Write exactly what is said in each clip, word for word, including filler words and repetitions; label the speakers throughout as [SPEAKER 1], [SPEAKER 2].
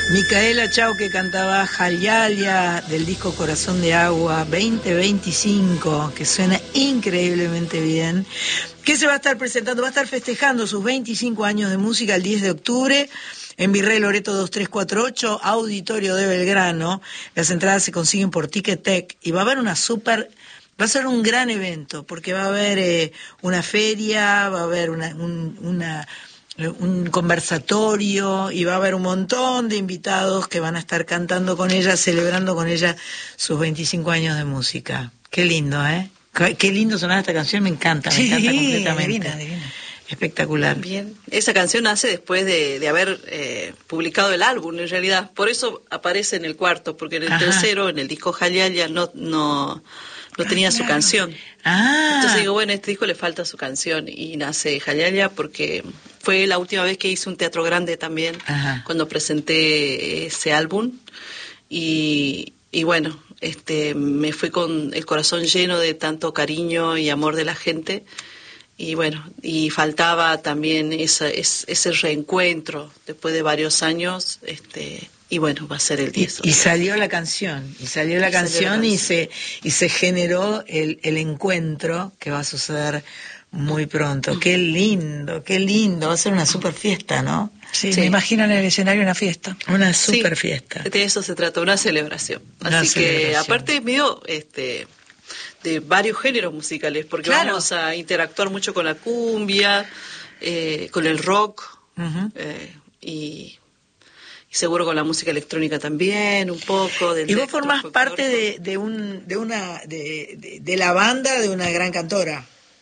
[SPEAKER 1] Micaela Chao, que cantaba Jayalia del disco Corazón de Agua veinte veinticinco, que suena increíblemente bien, que se va a estar presentando, va a estar festejando sus veinticinco años de música el diez de octubre en Virrey Loreto dos tres cuatro ocho, Auditorio de Belgrano. Las entradas se consiguen por Ticketek y va a haber una súper... Va a ser un gran evento, porque va a haber eh, una feria, va a haber una... Un, una un conversatorio y va a haber un montón de invitados que van a estar cantando con ella, celebrando con ella sus veinticinco años de música. Qué lindo, ¿eh? Qué lindo sonar esta canción, me encanta, me
[SPEAKER 2] sí,
[SPEAKER 1] encanta completamente.
[SPEAKER 2] Divina, divina.
[SPEAKER 1] Espectacular.
[SPEAKER 3] Bien, esa canción nace después de, de haber eh, publicado el álbum, en realidad. Por eso aparece en el cuarto, porque en el Ajá. tercero, en el disco Jayalia, no... no no tenía ah, claro. su canción.
[SPEAKER 1] Ah.
[SPEAKER 3] Entonces digo, bueno, a este disco le falta su canción. Y nace Jayalia porque fue la última vez que hice un teatro grande también, Ajá. cuando presenté ese álbum. Y, y bueno, este, me fui con el corazón lleno de tanto cariño y amor de la gente. Y bueno, y faltaba también esa, ese, ese reencuentro después de varios años, este... Y bueno, va a ser el diez.
[SPEAKER 1] Y, y salió la canción, y salió la, y canción, salió la canción y se y se generó el, el encuentro que va a suceder muy pronto. Qué lindo, qué lindo, va a ser una super fiesta, ¿no?
[SPEAKER 2] Sí, sí. Me imagino en el escenario una fiesta.
[SPEAKER 1] Una super
[SPEAKER 3] sí,
[SPEAKER 1] fiesta.
[SPEAKER 3] De eso se trata, una celebración.
[SPEAKER 1] Una
[SPEAKER 3] Así
[SPEAKER 1] celebración.
[SPEAKER 3] Que aparte es medio este de varios géneros musicales, porque claro. vamos a interactuar mucho con la cumbia, eh, con el rock, uh-huh. eh, y Y seguro con la música electrónica también, un poco. Del
[SPEAKER 1] y vos formás parte de, de, un, de, una, de, de, de la banda de una gran cantora,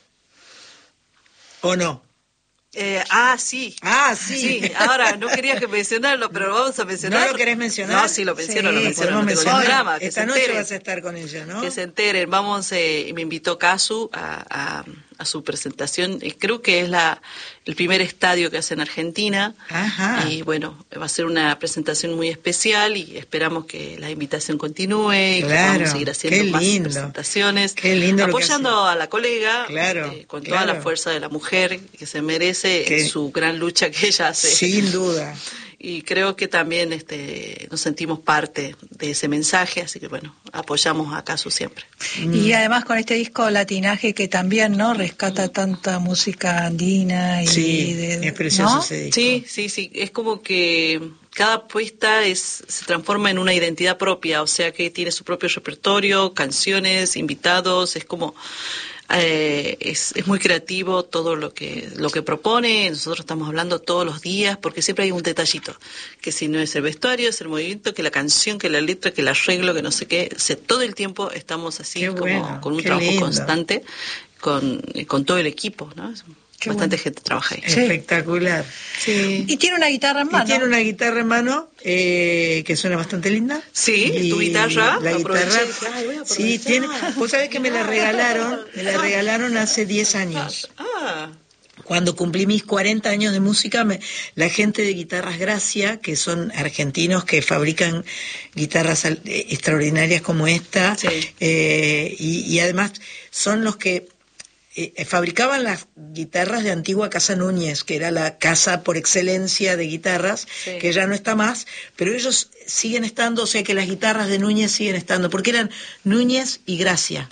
[SPEAKER 1] ¿o no?
[SPEAKER 3] Eh, ah, sí.
[SPEAKER 1] Ah, sí.
[SPEAKER 3] Sí, ahora no quería que mencionarlo, pero lo vamos a mencionar.
[SPEAKER 1] ¿No lo querés mencionar?
[SPEAKER 3] No, sí, lo menciono,
[SPEAKER 1] sí,
[SPEAKER 3] lo menciono. No
[SPEAKER 1] mencionar.
[SPEAKER 3] drama,
[SPEAKER 1] que Esta se noche vas a estar con ella, ¿no?
[SPEAKER 3] Que se enteren. Vamos, eh, me invitó Casu a, a, a su presentación. Creo que es la el primer estadio que hace en Argentina.
[SPEAKER 1] Ajá.
[SPEAKER 3] Y bueno, va a ser una presentación muy especial y esperamos que la invitación continúe y
[SPEAKER 1] claro,
[SPEAKER 3] que podamos seguir haciendo
[SPEAKER 1] qué
[SPEAKER 3] más
[SPEAKER 1] lindo.
[SPEAKER 3] presentaciones.
[SPEAKER 1] Qué lindo.
[SPEAKER 3] Apoyando a la colega,
[SPEAKER 1] claro,
[SPEAKER 3] este, con
[SPEAKER 1] claro.
[SPEAKER 3] toda la fuerza de la mujer que se merece en su gran lucha que ella hace.
[SPEAKER 1] Sin duda.
[SPEAKER 3] Y creo que también este, nos sentimos parte de ese mensaje, así que bueno, apoyamos a Casu siempre.
[SPEAKER 2] Y además con este disco Latinaje que también, ¿no? Rescata tanta música andina y
[SPEAKER 1] sí,
[SPEAKER 2] de,
[SPEAKER 1] es precioso
[SPEAKER 2] ¿no?
[SPEAKER 1] ese disco.
[SPEAKER 3] Sí, sí, sí, es como que cada puesta es, se transforma en una identidad propia, o sea que tiene su propio repertorio, canciones, invitados, es como... Eh, es, es muy creativo todo lo que lo que propone. Nosotros estamos hablando todos los días porque siempre hay un detallito, que si no es el vestuario, es el movimiento, que la canción, que la letra, que el arreglo, que no sé qué. O sea, todo el tiempo estamos así
[SPEAKER 1] qué
[SPEAKER 3] como
[SPEAKER 1] bueno,
[SPEAKER 3] con un
[SPEAKER 1] qué
[SPEAKER 3] trabajo
[SPEAKER 1] lindo.
[SPEAKER 3] constante con, con todo el equipo, ¿no?
[SPEAKER 2] Qué
[SPEAKER 3] Bastante
[SPEAKER 2] bueno.
[SPEAKER 3] gente trabaja ahí.
[SPEAKER 1] Espectacular.
[SPEAKER 3] Sí.
[SPEAKER 2] Y tiene una guitarra en mano.
[SPEAKER 1] Y tiene una guitarra en mano eh, que suena bastante linda.
[SPEAKER 3] Sí,
[SPEAKER 1] y
[SPEAKER 3] tu guitarra.
[SPEAKER 1] La guitarra.
[SPEAKER 3] Ay, voy a
[SPEAKER 1] sí, tiene. Vos sabés que me la regalaron, me la regalaron hace diez años.
[SPEAKER 3] Ah.
[SPEAKER 1] Cuando cumplí mis cuarenta años de música, me, la gente de Guitarras Gracia, que son argentinos que fabrican guitarras eh, extraordinarias como esta,
[SPEAKER 3] sí.
[SPEAKER 1] eh, y, y además son los que Eh, fabricaban las guitarras de antigua Casa Núñez, que era la casa por excelencia de guitarras, sí. que ya no está más, pero ellos siguen estando, o sea que las guitarras de Núñez siguen estando, porque eran Núñez y Gracia.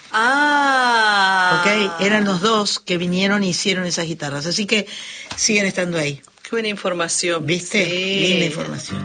[SPEAKER 3] Ah.
[SPEAKER 1] Ok, eran los dos que vinieron y hicieron esas guitarras, así que siguen estando ahí.
[SPEAKER 3] Qué buena información.
[SPEAKER 1] ¿Viste?
[SPEAKER 3] Sí.
[SPEAKER 1] Linda información.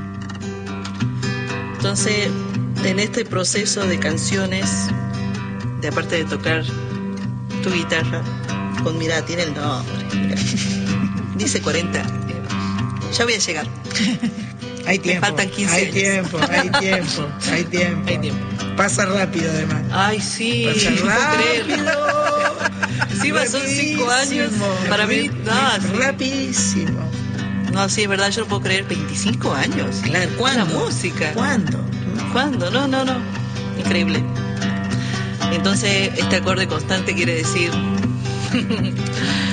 [SPEAKER 3] Entonces, en este proceso de canciones, de aparte de tocar tu guitarra, con mirá, tiene el nombre, mirá. Dice cuarenta, ya voy a llegar.
[SPEAKER 1] Hay tiempo.
[SPEAKER 3] Me faltan quince
[SPEAKER 1] hay
[SPEAKER 3] años.
[SPEAKER 1] tiempo, hay tiempo, hay tiempo.
[SPEAKER 3] Hay tiempo.
[SPEAKER 1] Pasa rápido además.
[SPEAKER 3] Ay, sí,
[SPEAKER 1] Pasa
[SPEAKER 3] no puedo creer.
[SPEAKER 1] rápido.
[SPEAKER 3] Encima son cinco años. Para mí, nada.
[SPEAKER 1] No, sí. Rapidísimo.
[SPEAKER 3] No, sí, es verdad, yo no puedo creer. veinticinco años.
[SPEAKER 1] Claro, ¿cuándo?
[SPEAKER 3] La música.
[SPEAKER 1] ¿Cuándo?
[SPEAKER 3] ¿Cuándo? No, no, no. Increíble. Entonces, este acorde constante quiere decir